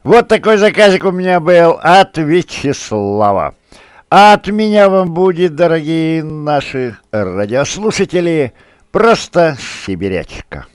Вот такой заказик у меня был от Вячеслава. А от меня вам будет, дорогие наши радиослушатели, просто сибирячка.